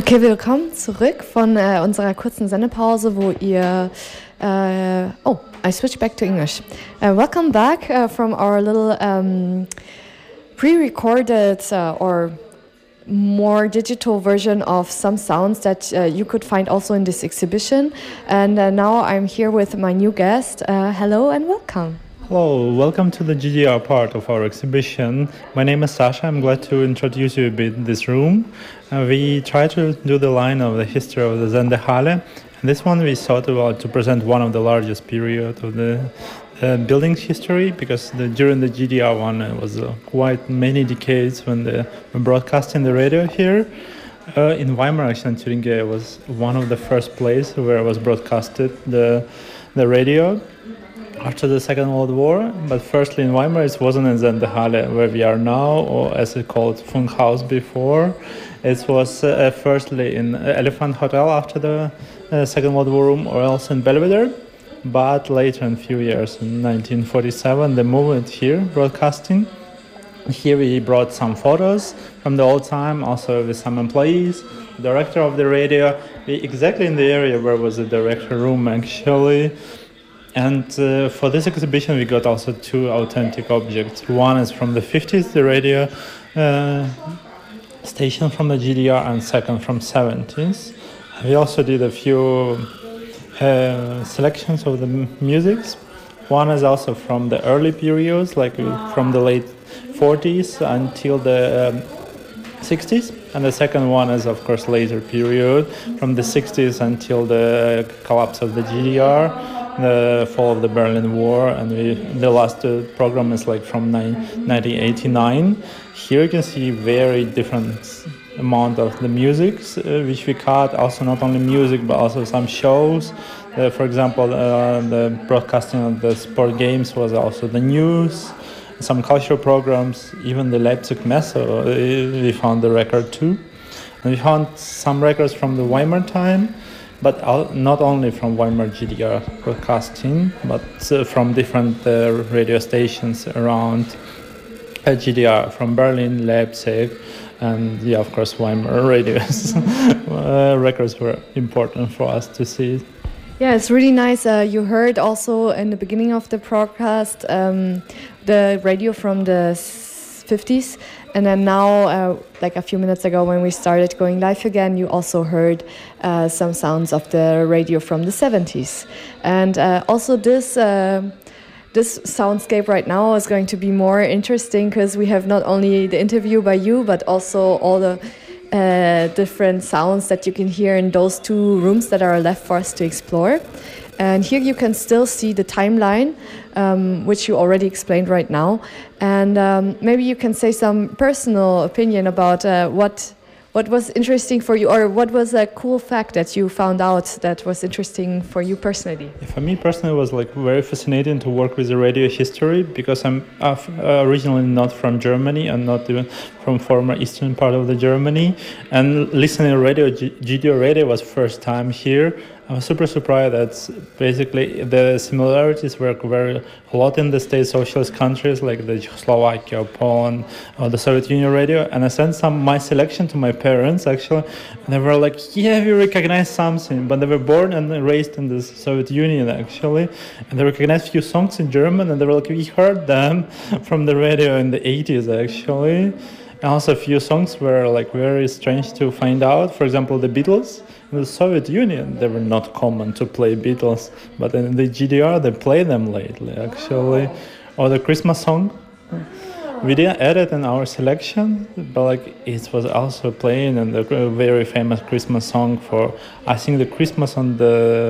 Okay, willkommen zurück von unserer kurzen Sendepause, wo ihr... I switched back to English. Welcome back from our little pre-recorded or more digital version of some sounds that you could find also in this exhibition. And now I'm here with my new guest. Hello and welcome. Hello, welcome to the GDR part of our exhibition. My name is Sasha. I'm glad to introduce you a bit in this room. We try to do the line of the history of the Sendehalle. And this one we thought to present one of the largest period of the building history, because during the GDR one it was quite many decades when they were broadcasting the radio here. In Weimar, actually, Thuringia was one of the first places where it was broadcasted the radio after the Second World War. But firstly in Weimar it wasn't in Sendehalle where we are now, or as it called Funkhaus before. It was firstly in Elephant Hotel after the Second World War room, or else in Belvedere. But later, in a few years, in 1947, they moved here, broadcasting. Here we brought some photos from the old time, also with some employees, director of the radio, exactly in the area where was the director room actually. And for this exhibition we got also two authentic objects. One is from the 50s, the radio station from the GDR, and second from 70s. We also did a few selections of the musics. One is also from the early periods, like from the late 40s until the 60s, and the second one is of course later period, from the 60s until the collapse of the GDR, the fall of the Berlin War, and the last program is like from 1989. Here you can see very different amount of the musics which we cut, also not only music but also some shows. For example, the broadcasting of the sport games was also the news, some cultural programs, even the Leipzig Messe, we found the record too. And we found some records from the Weimar time, but not only from Weimar GDR broadcasting, but from different radio stations around GDR, from Berlin, Leipzig, and yeah, of course, Weimar radios. Records were important for us to see. Yeah, it's really nice. You heard also in the beginning of the broadcast the radio from the 50s, and then now, like a few minutes ago when we started going live again, you also heard some sounds of the radio from the 70s. And also this soundscape right now is going to be more interesting because we have not only the interview by you, but also all the different sounds that you can hear in those two rooms that are left for us to explore. And here you can still see the timeline, which you already explained right now. And maybe you can say some personal opinion about what was interesting for you, or what was a cool fact that you found out that was interesting for you personally? For me personally, it was like very fascinating to work with the radio history, because I'm originally not from Germany and not even from former eastern part of the Germany. And listening to radio, GDR radio was first time here. I was super surprised that basically the similarities were very a lot in the state socialist countries like the Czechoslovakia, Poland, or the Soviet Union radio. And I sent my selection to my parents actually, and they were like, yeah, we recognize something. But they were born and raised in the Soviet Union actually, and they recognized few songs in German, and they were like, we heard them from the radio in the 80s actually. And also a few songs were like very strange to find out. For example, the Beatles. In the Soviet Union, they were not common to play Beatles, but in the GDR, they play them lately, actually. Or the Christmas song. We didn't add it in our selection, but like it was also playing in the very famous Christmas song for, I think, the Christmas at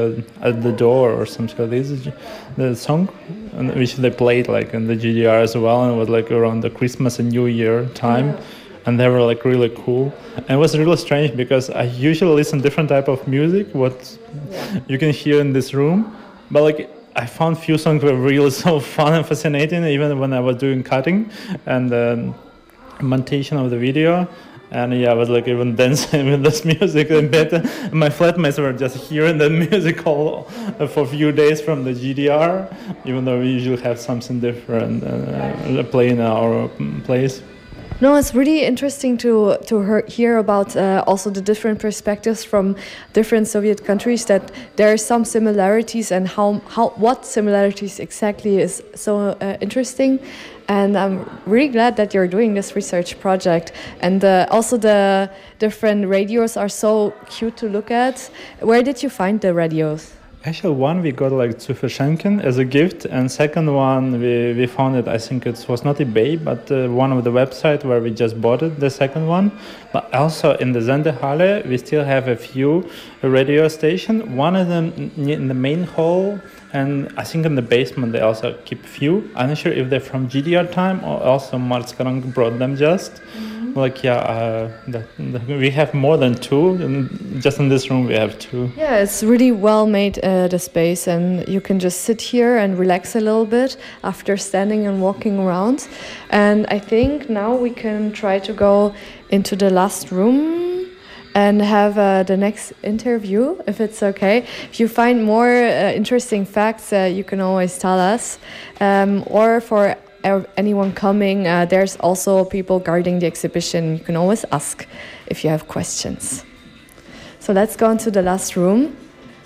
the door or something like this. The song, which they played like in the GDR as well, and it was like around the Christmas and New Year time. Yeah. And they were like really cool. And it was really strange because I usually listen to different type of music, what you can hear in this room. But like I found few songs were really so fun and fascinating, even when I was doing cutting and montation of the video. And yeah, I was like even dancing with this music in bed. And my flatmates were just hearing the music all for a few days from the GDR, even though we usually have something different playing in our place. No, it's really interesting to hear about also the different perspectives from different Soviet countries. That there are some similarities, and how what similarities exactly is so interesting. And I'm really glad that you're doing this research project. And also the different radios are so cute to look at. Where did you find the radios? Actually, one we got like to Verschenken as a gift, and second one we found it. I think it was not eBay, but one of the website where we just bought it. The second one, but also in the Sendehalle, we still have a few radio stations. One of them in the main hall, and I think in the basement they also keep a few. I'm not sure if they're from GDR time or also Marzkarang brought them just. Like, we have more than two, and just in this room we have two. Yeah, it's really well made, the space, and you can just sit here and relax a little bit after standing and walking around. And I think now we can try to go into the last room and have the next interview, if it's okay. If you find more interesting facts, you can always tell us. Or for anyone coming, there's also people guarding the exhibition. You can always ask if you have questions. So let's go into the last room.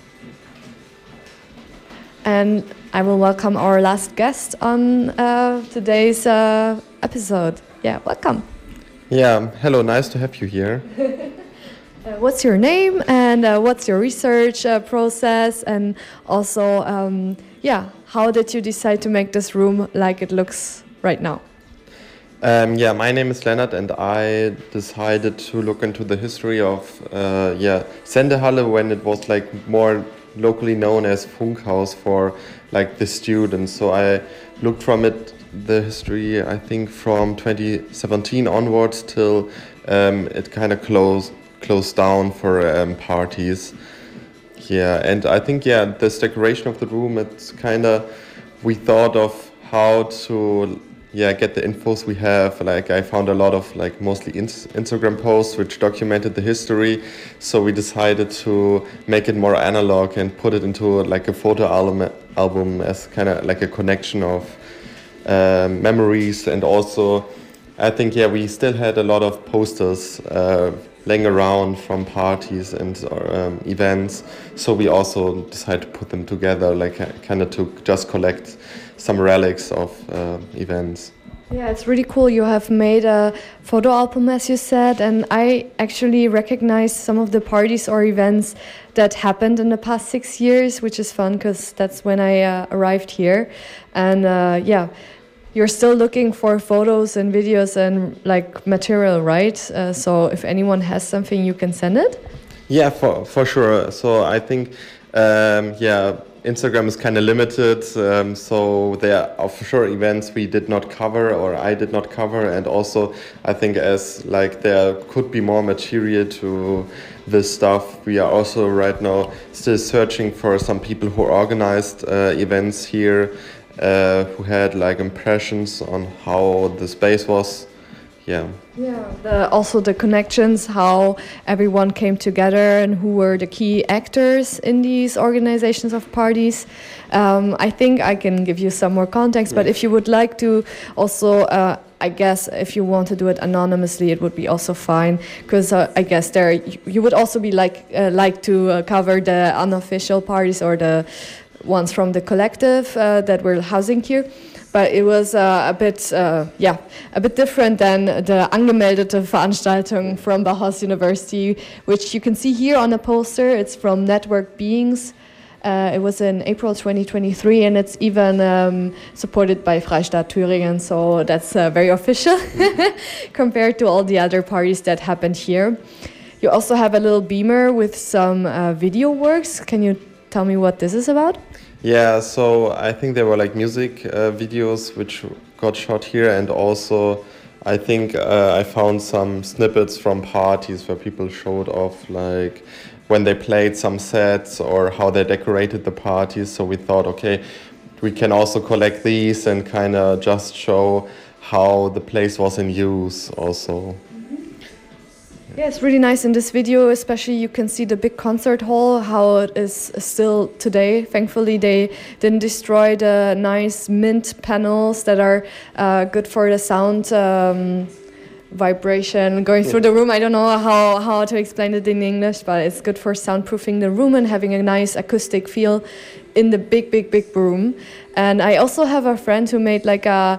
And I will welcome our last guest on today's episode. Yeah, welcome. Yeah, hello, nice to have you here. What's your name, and what's your research process, and also, how did you decide to make this room like it looks right now? My name is Lennart, and I decided to look into the history of Sendehalle when it was like more locally known as Funkhaus for like the students. So I looked from it the history, I think from 2017 onwards till it kind of closed down for parties. Yeah, and I think this decoration of the room, it's kind of, we thought of how to get the infos we have. Like I found a lot of like mostly Instagram posts which documented the history, so we decided to make it more analog and put it into like a photo album as kind of like a connection of memories. And also I think we still had a lot of posters laying around from parties and events, so we also decided to put them together, like kind of to just collect some relics of events. Yeah, it's really cool. You have made a photo album, as you said, and I actually recognize some of the parties or events that happened in the past 6 years, which is fun because that's when I arrived here. And you're still looking for photos and videos and like material, right? So if anyone has something, you can send it? Yeah, for sure. So I think, Instagram is kind of limited. So there are for sure events we did not cover or I did not cover. And also I think as like there could be more material to this stuff, we are also right now still searching for some people who organized events here, who had like impressions on how the space was. Also the connections, how everyone came together and who were the key actors in these organizations of parties. I think I can give you some more context, but if you would like to also, I guess if you want to do it anonymously, it would be also fine, because I guess there you would also be like to cover the unofficial parties or the ones from the collective that we're housing here. But it was a bit different than the angemeldete Veranstaltung from Bauhaus University, which you can see here on a poster. It's from Network Beings. It was in April 2023, and it's even supported by Freistaat Thüringen, so that's very official compared to all the other parties that happened here. You also have a little beamer with some video works. Can you tell me what this is about? Yeah, so I think there were like music videos which got shot here, and also I think I found some snippets from parties where people showed off like when they played some sets or how they decorated the parties. So we thought, okay, we can also collect these and kind of just show how the place was in use also. Yeah, it's really nice in this video, especially you can see the big concert hall, how it is still today. Thankfully, they didn't destroy the nice mint panels that are good for the sound vibration going through the room. I don't know how to explain it in English, but it's good for soundproofing the room and having a nice acoustic feel in the big room. And I also have a friend who made like a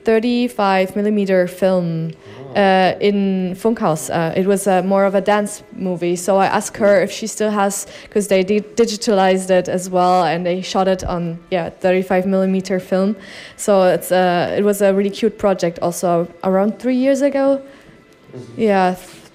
35mm film in Funkhaus. It was more of a dance movie. So I asked her if she still has, because they digitalized it as well, and they shot it on 35mm film. So it was a really cute project. Also around 3 years ago. Yeah.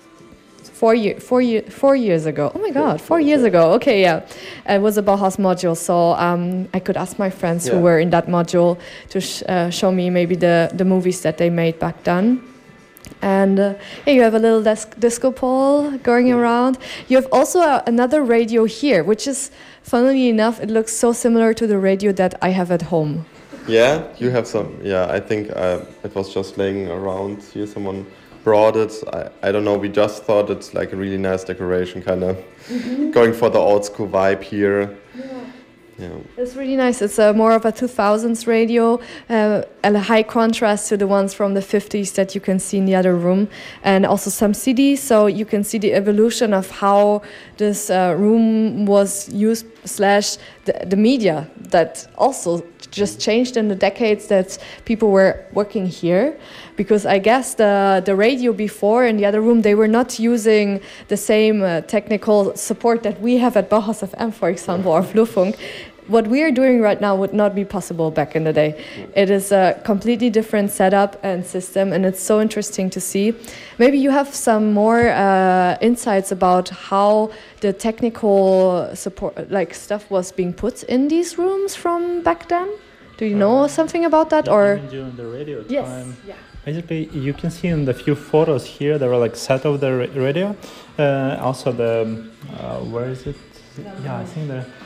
4 years ago. Oh my God, 4 years ago. Okay, yeah. It was a Bauhaus module, so I could ask my friends who were in that module to show me maybe the movies that they made back then. And you have a little disco ball going around. You have also another radio here, which is, funnily enough, it looks so similar to the radio that I have at home. Yeah, you have some. Yeah, I think it was just laying around here. Someone brought it. I don't know, we just thought it's like a really nice decoration, kind of going for the old school vibe here. Yeah. It's really nice. It's more of a 2000s radio, and a high contrast to the ones from the 50s that you can see in the other room, and also some CDs, so you can see the evolution of how this room was used / the media that also just changed in the decades that people were working here. Because I guess the radio before in the other room, they were not using the same technical support that we have at Bauhaus FM, for example, or Flurfunk. What we are doing right now would not be possible back in the day. It is a completely different setup and system, and it's so interesting to see. Maybe you have some more insights about how the technical support, like stuff, was being put in these rooms from back then. Do you know something about that, or during the radio yes, time? Yeah. Basically, you can see in the few photos here, there were like set of the radio. Also the where is it? I think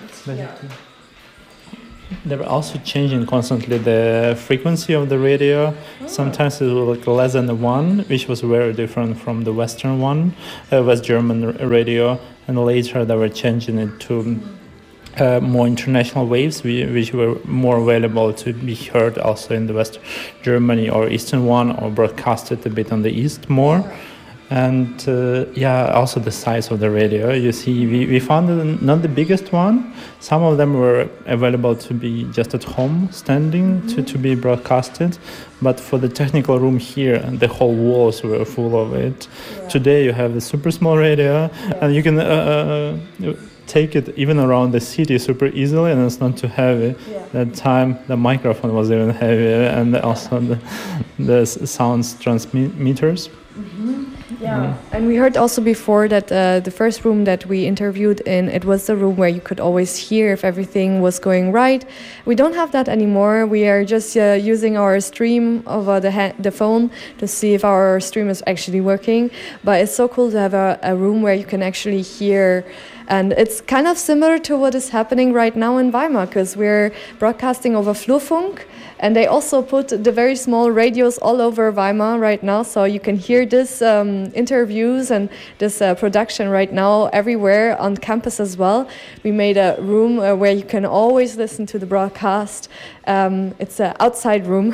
they were also changing constantly the frequency of the radio. Sometimes it was like less than 1, which was very different from the Western one, West German radio. And later they were changing it to more international waves, which were more available to be heard also in the West Germany or Eastern one, or broadcasted a bit on the East more. And also the size of the radio. You see, we found it not the biggest one. Some of them were available to be just at home, standing, to be broadcasted. But for the technical room here, the whole walls were full of it. Yeah. Today you have a super small radio, and you can take it even around the city super easily, and it's not too heavy. Yeah. That time the microphone was even heavier, and also the sound transmitters. Yeah, and we heard also before that the first room that we interviewed in, it was the room where you could always hear if everything was going right. We don't have that anymore. We are just using our stream over the phone to see if our stream is actually working. But it's so cool to have a room where you can actually hear. And it's kind of similar to what is happening right now in Weimar, because we're broadcasting over Flurfunk. And they also put the very small radios all over Weimar right now, so you can hear this interviews and this production right now everywhere on campus as well. We made a room where you can always listen to the broadcast. It's an outside room,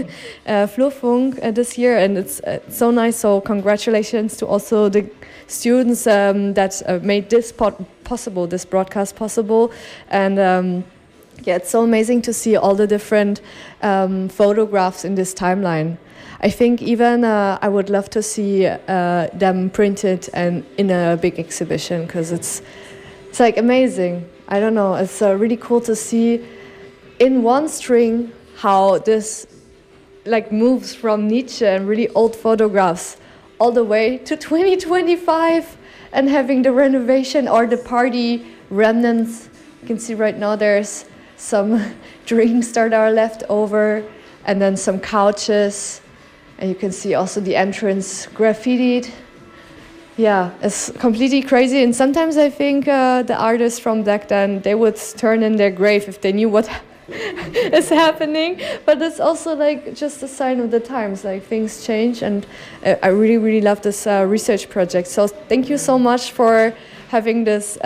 Flurfunk this year, and it's so nice. So congratulations to also the students that made this possible, this broadcast possible, and. It's so amazing to see all the different photographs in this timeline. I think even I would love to see them printed and in a big exhibition, because it's like amazing. I don't know, it's really cool to see in one string how this like moves from Nietzsche and really old photographs all the way to 2025 and having the renovation or the party remnants. You can see right now there's some drinks that are left over, and then some couches, and you can see also the entrance graffitied. Yeah, it's completely crazy, and sometimes I think the artists from back then, they would turn in their grave if they knew what is happening. But it's also like just a sign of the times, like things change, and I really, really love this research project. So thank you so much for having this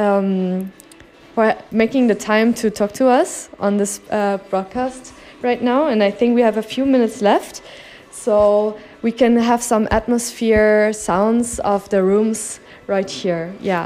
for making the time to talk to us on this broadcast right now. And I think we have a few minutes left. So we can have some atmosphere sounds of the rooms right here. Yeah.